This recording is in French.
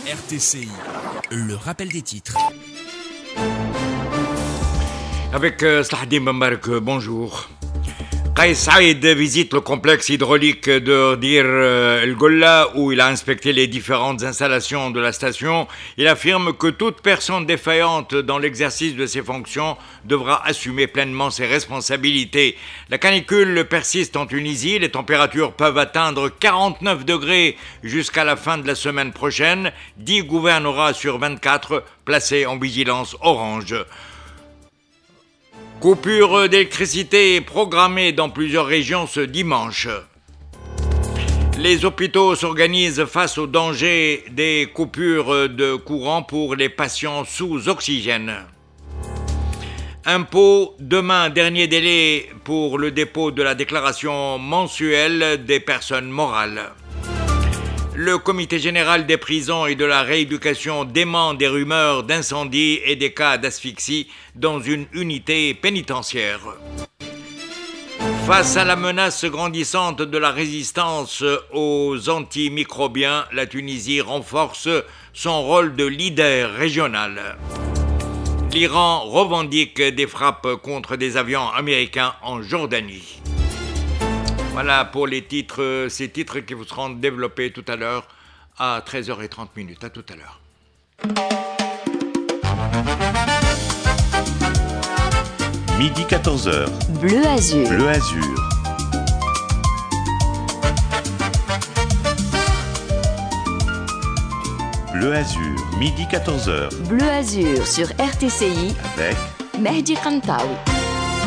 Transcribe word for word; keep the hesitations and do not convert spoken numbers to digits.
R T C I, le rappel des titres. Avec euh, Slahdin Bambark, bonjour. Kais Saïd visite le complexe hydraulique de Dir El Golla où il a inspecté les différentes installations de la station. Il affirme que toute personne défaillante dans l'exercice de ses fonctions devra assumer pleinement ses responsabilités. La canicule persiste en Tunisie, les températures peuvent atteindre quarante-neuf degrés jusqu'à la fin de la semaine prochaine. dix gouvernorats sur vingt-quatre placés en vigilance orange. Coupure d'électricité programmée dans plusieurs régions ce dimanche. Les hôpitaux s'organisent face au danger des coupures de courant pour les patients sous oxygène. Impôt, demain, dernier délai pour le dépôt de la déclaration mensuelle des personnes morales. Le comité général des prisons et de la rééducation dément des rumeurs d'incendie et des cas d'asphyxie dans une unité pénitentiaire. Face à la menace grandissante de la résistance aux antimicrobiens, la Tunisie renforce son rôle de leader régional. L'Iran revendique des frappes contre des avions américains en Jordanie. Voilà pour les titres, ces titres qui vous seront développés tout à l'heure à treize heures trente. À tout à l'heure. Midi quatorze heures. Bleu Azur. Bleu Azur. Bleu Azur, midi quatorze heures. Bleu Azur sur R T C I avec Mehdi Kantaoui.